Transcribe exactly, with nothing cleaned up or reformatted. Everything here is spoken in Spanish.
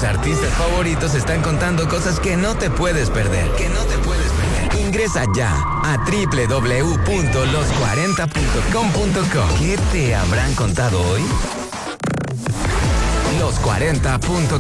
artistas favoritos están contando cosas que no te puedes perder. Que no te puedes perder. Ingresa ya a doble u doble u doble u punto los cuarenta punto com punto co. ¿Qué te habrán contado hoy? los cuarenta punto com